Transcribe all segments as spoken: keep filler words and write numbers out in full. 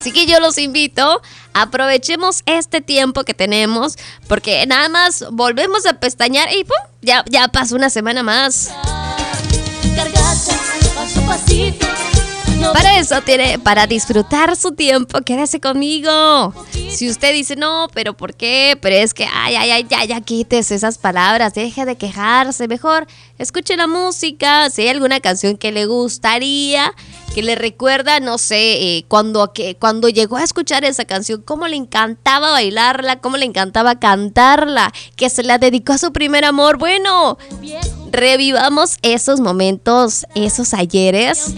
Así que yo los invito, aprovechemos este tiempo que tenemos, porque nada más volvemos a pestañear y ¡pum! Ya, ya pasó una semana más. Para eso tiene, para disfrutar su tiempo, quédese conmigo. Si usted dice, no, pero ¿por qué? Pero es que, ay, ay, ay, ya, ya quites esas palabras, deje de quejarse, mejor escuche la música. Si hay alguna canción que le gustaría, que le recuerda, no sé, eh, cuando, que, cuando llegó a escuchar esa canción, cómo le encantaba bailarla, cómo le encantaba cantarla, que se la dedicó a su primer amor. Bueno, revivamos esos momentos, esos ayeres.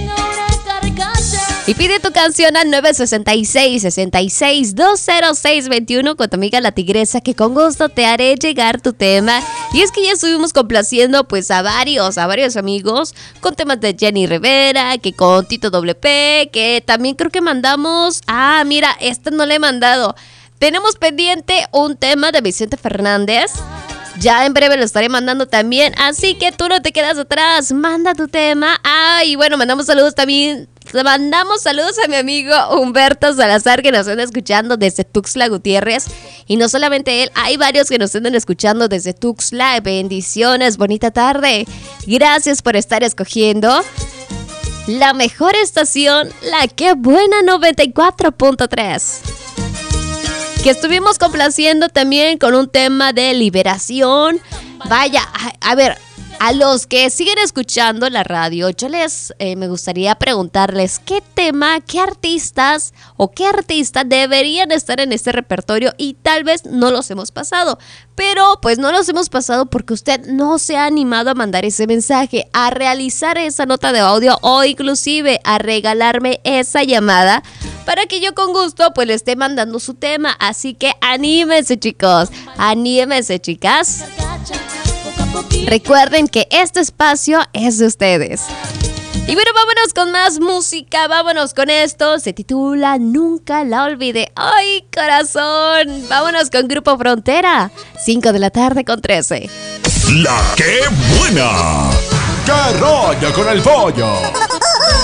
Y pide tu canción al nueve seis seis, seis seis, dos cero seis dos uno con tu amiga La Tigresa, que con gusto te haré llegar tu tema. Y es que ya estuvimos complaciendo pues a varios, a varios amigos con temas de Jenny Rivera, que con Tito W P, que también creo que mandamos. Ah, mira, este no le he mandado. Tenemos pendiente un tema de Vicente Fernández. Ya en breve lo estaré mandando también, así que tú no te quedas atrás, manda tu tema. Ah, y bueno, mandamos saludos también, mandamos saludos a mi amigo Humberto Salazar, que nos anda escuchando desde Tuxtla Gutiérrez. Y no solamente él, hay varios que nos andan escuchando desde Tuxtla. Bendiciones, bonita tarde. Gracias por estar escogiendo la mejor estación, la que buena noventa y cuatro punto tres. Que estuvimos complaciendo también con un tema de liberación. Vaya, a, a ver, a los que siguen escuchando la radio, yo les eh, me gustaría preguntarles qué tema, qué artistas o qué artista deberían estar en este repertorio y tal vez no los hemos pasado. Pero pues no los hemos pasado porque usted no se ha animado a mandar ese mensaje, a realizar esa nota de audio o inclusive a regalarme esa llamada para que yo con gusto pues le esté mandando su tema. Así que anímense, chicos, anímense, chicas. Recuerden que este espacio es de ustedes. Y bueno, vámonos con más música, vámonos con esto. Se titula Nunca la olvidé. ¡Ay, corazón! Vámonos con Grupo Frontera. cinco de la tarde con trece. ¡La que buena! ¡Que rollo con el pollo!